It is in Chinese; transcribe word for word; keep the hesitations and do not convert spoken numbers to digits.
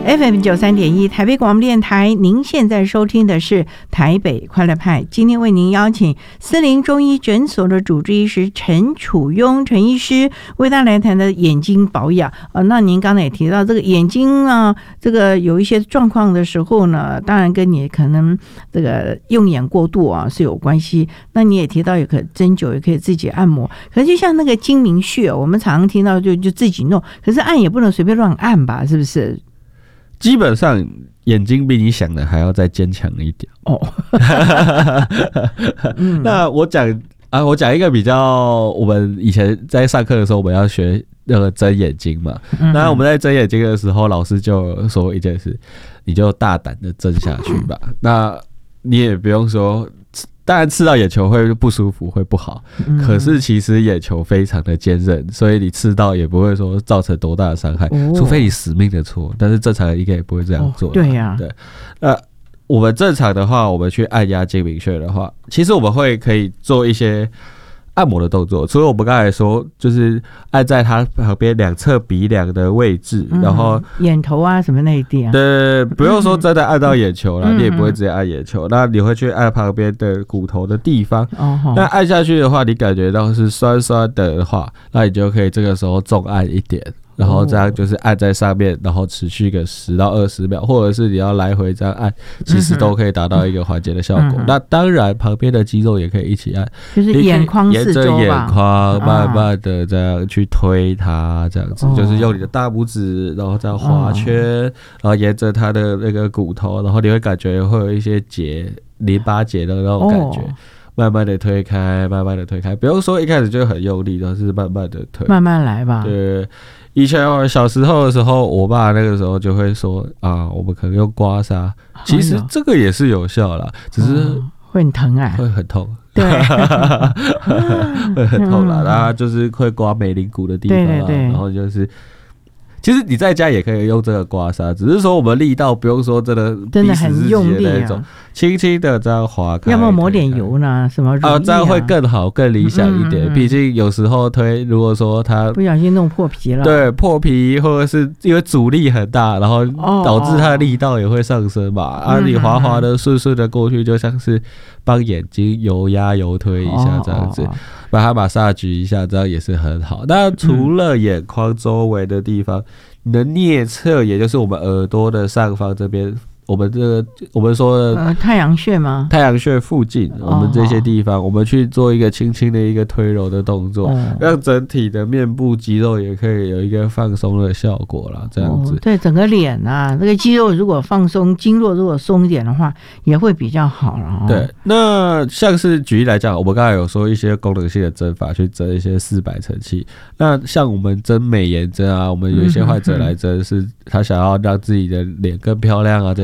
F M 九三点一台北广播电台，您现在收听的是台北快乐派。今天为您邀请思林中医诊所的主治医师陈楚庸陈医师，为大家来谈的眼睛保养。呃，那您刚才也提到这个眼睛啊，这个有一些状况的时候呢，当然跟你可能这个用眼过度啊是有关系。那你也提到也可针灸，也可以自己按摩。可是就像那个睛明穴，我们常常听到就就自己弄，可是按也不能随便乱按吧，是不是？ 基本上眼睛比你想的还要再坚强一点哦。嗯、那我讲啊，我讲一个比较，我们以前在上课的时候，我们要学那个睁眼睛嘛。嗯、那我们在睁眼睛的时候，老师就说一件事，你就大胆的睁下去吧。嗯、那你也不用说。当然刺到眼球会不舒服，会不好，嗯、可是其实眼球非常的坚韧，所以你刺到也不会说造成多大的伤害，哦、除非你死命的戳，但是正常人应该也不会这样做。哦、 对呀、啊， 对。那我们正常的话，我们去按压睛明穴的话，其实我们会可以做一些按摩的动作，除了我们刚才说，就是按在它旁边两侧鼻梁的位置，嗯、然后眼头啊什么那一地啊， 对，不用说真的按到眼球啦，嗯、你也不会直接按眼球，那你会去按旁边的骨头的地方。哦、那按下去的话，你感觉到是酸酸的话，那你就可以这个时候重按一点。然后这样就是按在上面，然后持续个十到二十秒，或者是你要来回这样按，其实都可以达到一个缓解的效果。嗯、那当然，旁边的肌肉也可以一起按， 就是眼眶四周吧， 沿着眼眶慢慢的这样去推它，这样子、哦、就是用你的大拇指，然后这样划圈，哦、然后沿着它的那个骨头，然后你会感觉会有一些结淋巴结的那种感觉。哦，慢慢的推开，慢慢的推开，不用说一开始就很用力，而是慢慢的推， 慢慢来吧。 对，以前我小时候的时候，我爸那个时候就会说啊，我们可能用刮痧，其实这个也是有效啦，只是、 哦、会很疼啊， 会很痛。 对， 会很痛啦，然后就是会刮眉棱骨的地方、啊， 对对对， 然后就是。其实你在家也可以用这个刮痧，只是说我们力道不用说真的真的很用力啊，轻轻的这样划开。 要不要抹点油呢？什么乳液啊？ 啊，这样会更好、更理想一点。毕、嗯嗯、竟有时候推，如果说它不小心弄破皮了， 对，破皮或者是因为阻力很大，然后导致它的力道也会上升嘛。哦、啊，你滑滑的、顺顺的过去，就像是帮眼睛油压、油推一下这样子。哦哦哦把它马萨举一下，这样也是很好。那除了眼眶周围的地方，你的颞侧，也就是我们耳朵的上方这边，我们这个我们说的、 呃、太阳穴吗？ 太阳穴附近，我们这些地方，哦、我们去做一个轻轻的一个推揉的动作，哦、让整体的面部肌肉也可以有一个放松的效果啦。这样子， 哦、对整个脸啊，这个肌肉如果放松，经络如果松一点的话，也会比较好了、哦。 对，那像是举例来讲，我们刚才有说一些功能性的针法，去针一些四百成器。那像我们针美颜针啊，我们有一些患者来针是他想要让自己的脸更漂亮啊。